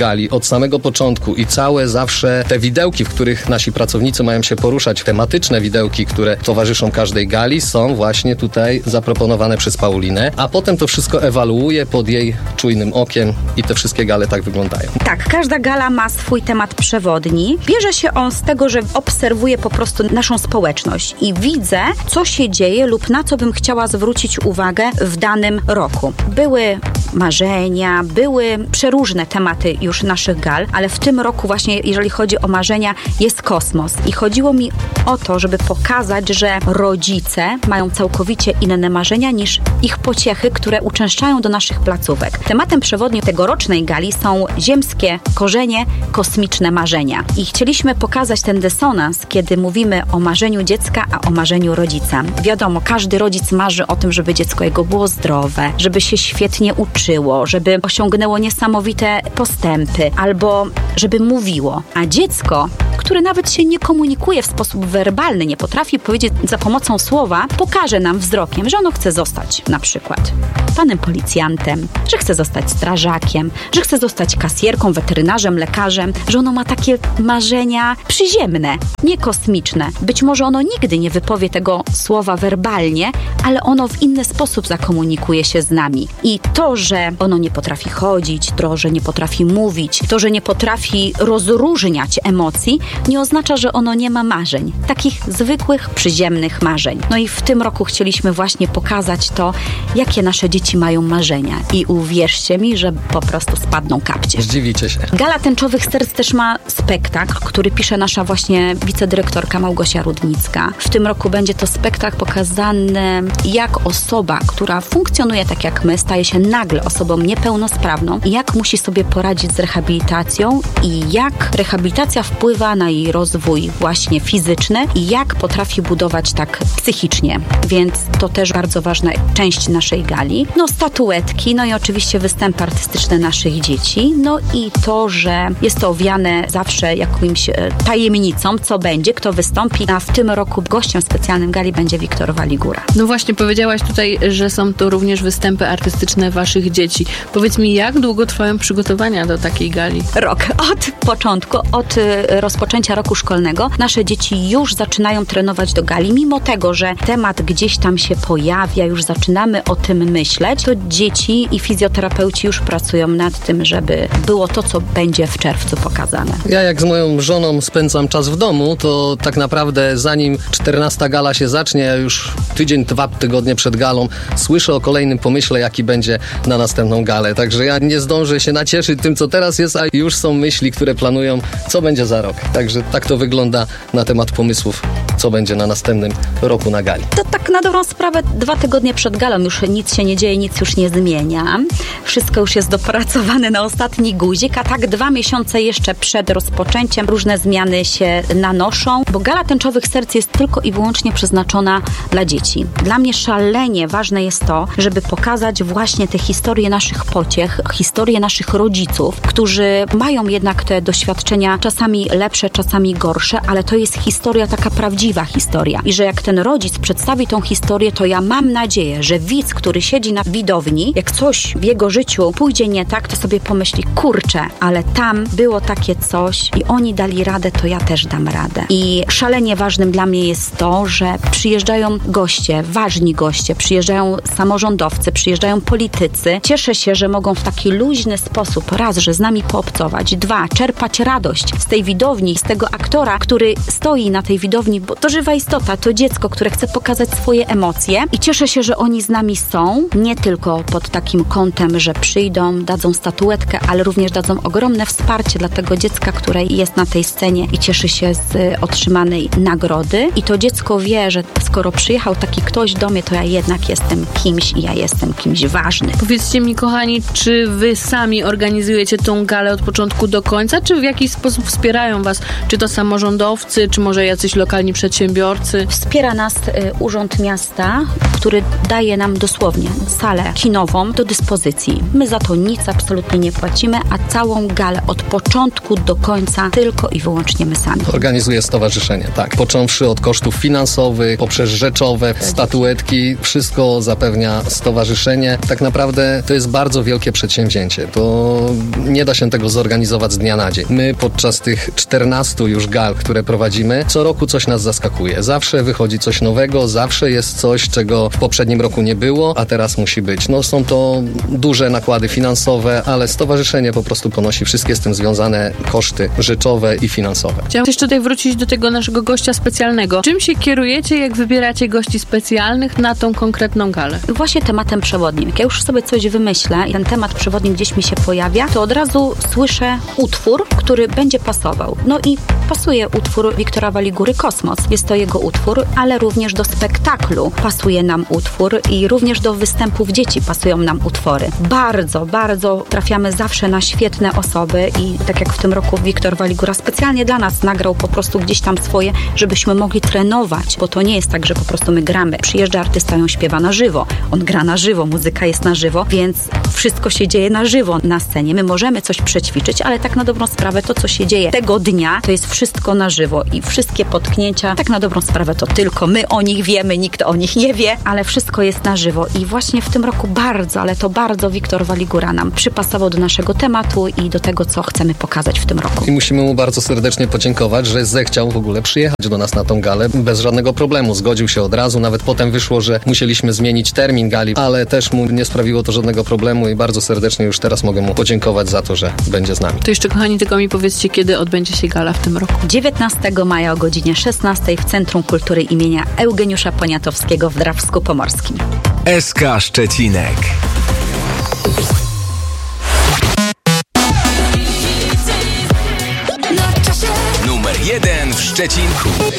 H: od samego początku i całe zawsze te widełki, w których nasi pracownicy mają się poruszać, tematyczne widełki, które towarzyszą każdej gali, są właśnie tutaj zaproponowane przez Paulinę, a potem to wszystko ewaluuje pod jej czujnym okiem i te wszystkie gale tak wyglądają.
G: Tak, każda gala ma swój temat przewodni. Bierze się on z tego, że obserwuję po prostu naszą społeczność i widzę, co się dzieje lub na co bym chciała zwrócić uwagę w danym roku. Były marzenia, były przeróżne tematy już naszych gal, ale w tym roku właśnie, jeżeli chodzi o marzenia, jest kosmos. I chodziło mi o to, żeby pokazać, że rodzice mają całkowicie inne marzenia niż ich pociechy, które uczęszczają do naszych placówek. Tematem przewodnim tegorocznej gali są ziemskie korzenie, kosmiczne marzenia. I chcieliśmy pokazać ten dysonans, kiedy mówimy o marzeniu dziecka, a o marzeniu rodzica. Wiadomo, każdy rodzic marzy o tym, żeby dziecko jego było zdrowe, żeby się świetnie uczyło, żeby osiągnęło niesamowite postępy, albo żeby mówiło. A dziecko, które nawet się nie komunikuje w sposób werbalny, nie potrafi powiedzieć za pomocą słowa, pokaże nam wzrokiem, że ono chce zostać na przykład panem policjantem, że chce zostać strażakiem, że chce zostać kasjerką, weterynarzem, lekarzem, że ono ma takie marzenia przyziemne, nie kosmiczne. Być może ono nigdy nie wypowie tego słowa werbalnie, ale ono w inny sposób zakomunikuje się z nami. I to, że ono nie potrafi chodzić, to, że nie potrafi mówić, to, że nie potrafi rozróżniać emocji, nie oznacza, że ono nie ma marzeń. Takich zwykłych, przyziemnych marzeń. No i w tym roku chcieliśmy właśnie pokazać to, jakie nasze dzieci mają marzenia. I uwierzcie mi, że po prostu spadną kapcie.
H: Zdziwicie się.
G: Gala Tęczowych Serc też ma spektakl, który pisze nasza właśnie wicedyrektorka Małgosia Rudnicka. W tym roku będzie to spektakl pokazany, jak osoba, która funkcjonuje tak jak my, staje się nagle osobą niepełnosprawną i jak musi sobie poradzić z rehabilitacją i jak rehabilitacja wpływa na jej rozwój właśnie fizyczny i jak potrafi budować tak psychicznie. Więc to też bardzo ważna część naszej gali. No statuetki, no i oczywiście występy artystyczne naszych dzieci. No i to, że jest to owiane zawsze jakimś tajemnicą, co będzie, kto wystąpi. A w tym roku gościem specjalnym gali będzie Wiktor Waligura.
B: No właśnie, powiedziałaś tutaj, że są to również występy artystyczne waszych dzieci. Powiedz mi, jak długo trwają przygotowania do takiej gali?
G: Rok. Od początku, od rozpoczęcia roku szkolnego nasze dzieci już zaczynają trenować do gali. Mimo tego, że temat gdzieś tam się pojawia, już zaczynamy o tym myśleć, to dzieci i fizjoterapeuci już pracują nad tym, żeby było to, co będzie w czerwcu pokazane.
H: Ja jak z moją żoną spędzam czas w domu, to tak naprawdę zanim czternasta gala się zacznie, ja już tydzień, dwa tygodnie przed galą słyszę o kolejnym pomyśle, jaki będzie na następną galę. Także ja nie zdążę się nacieszyć tym, co teraz jest, a już są myśli, które planują, co będzie za rok. Także tak to wygląda na temat pomysłów, co będzie na następnym roku na gali.
G: To tak na dobrą sprawę dwa tygodnie przed galą już nic się nie dzieje, nic już nie zmienia. Wszystko już jest dopracowane na ostatni guzik, a tak dwa miesiące jeszcze przed rozpoczęciem różne zmiany się nanoszą, bo Gala Tęczowych Serc jest tylko i wyłącznie przeznaczona dla dzieci. Dla mnie szalenie ważne jest to, żeby pokazać właśnie te historie naszych pociech, historie naszych rodziców, którzy mają jednak te doświadczenia czasami lepsze, czasami gorsze, ale to jest historia taka prawdziwa historia. I że jak ten rodzic przedstawi tą historię, to ja mam nadzieję, że widz, który siedzi na widowni, jak coś w jego życiu pójdzie nie tak, to sobie pomyśli, kurczę, ale tam było takie coś i oni dali radę, to ja też dam radę. I szalenie ważnym dla mnie jest to, że przyjeżdżają goście, ważni goście, przyjeżdżają samorządowcy, przyjeżdżają politycy. Cieszę się, że mogą w taki luźny sposób, raz, że z nami poobcować, dwa, czerpać radość z tej widowni, z tego aktora, który stoi na tej widowni, bo to żywa istota, to dziecko, które chce pokazać swoje emocje i cieszę się, że oni z nami są, nie tylko pod takim kątem, że przyjdą, dadzą statuetkę, ale również dadzą ogromne wsparcie dla tego dziecka, które jest na tej scenie i cieszy się z otrzymanej nagrody. I to dziecko wie, że skoro przyjechał taki ktoś do mnie, to ja jednak jestem kimś i ja jestem kimś ważnym.
B: Powiedzcie mi, kochani, czy wy sami organizujecie tą galę od początku do końca, czy w jakiś sposób wspierają was, czy to samorządowcy, czy może jacyś lokalni przedsiębiorcy, przedsiębiorcy.
G: Wspiera nas y, Urząd Miasta, który daje nam dosłownie salę kinową do dyspozycji. My za to nic absolutnie nie płacimy, a całą galę od początku do końca tylko i wyłącznie my sami.
H: Organizuje stowarzyszenie, tak. Począwszy od kosztów finansowych, poprzez rzeczowe, statuetki, wszystko zapewnia stowarzyszenie. Tak naprawdę to jest bardzo wielkie przedsięwzięcie. To nie da się tego zorganizować z dnia na dzień. My podczas tych czternastu już gal, które prowadzimy, co roku coś nas zaskakuje. Zawsze wychodzi coś nowego, zawsze jest coś, czego w poprzednim roku nie było, a teraz musi być. No są to duże nakłady finansowe, ale stowarzyszenie po prostu ponosi wszystkie z tym związane koszty rzeczowe i finansowe.
B: Chciałam jeszcze tutaj wrócić do tego naszego gościa specjalnego. Czym się kierujecie, jak wybieracie gości specjalnych na tą konkretną galę?
G: Właśnie tematem przewodnim. Jak ja już sobie coś wymyślę i ten temat przewodni gdzieś mi się pojawia, to od razu słyszę utwór, który będzie pasował. No i pasuje utwór Wiktora Waligury Kosmos. Jest to jego utwór, ale również do spektaklu pasuje nam utwór i również do występów dzieci pasują nam utwory. Bardzo, bardzo trafiamy zawsze na świetne osoby i tak jak w tym roku Wiktor Waligura specjalnie dla nas nagrał po prostu gdzieś tam swoje, żebyśmy mogli trenować, bo to nie jest tak, że po prostu my gramy. Przyjeżdża artysta i on śpiewa na żywo. On gra na żywo, muzyka jest na żywo, więc wszystko się dzieje na żywo na scenie. My możemy coś przećwiczyć, ale tak na dobrą sprawę to, co się dzieje tego dnia, to jest wszystko na żywo i wszystkie potknięcia, tak na dobrą sprawę to tylko my o nich wiemy, nikt o nich nie wie, ale wszystko jest na żywo i właśnie w tym roku bardzo, ale to bardzo Wiktor Waligura nam przypasował do naszego tematu i do tego, co chcemy pokazać w tym roku.
H: I musimy mu bardzo serdecznie podziękować, że zechciał w ogóle przyjechać do nas na tą galę bez żadnego problemu. Zgodził się od razu, nawet potem wyszło, że musieliśmy zmienić termin gali, ale też mu nie sprawiło to żadnego problemu i bardzo serdecznie już teraz mogę mu podziękować za to, że będzie z nami.
B: To jeszcze, kochani, tylko mi powiedzcie, kiedy odbędzie się gala w tym roku.
G: dziewiętnastego maja o godzinie szesnastej w Centrum Kultury imienia Eugeniusza Poniatowskiego w Drawsku Pomorskim.
C: S K Szczecinek. Numer jeden w Szczecinku.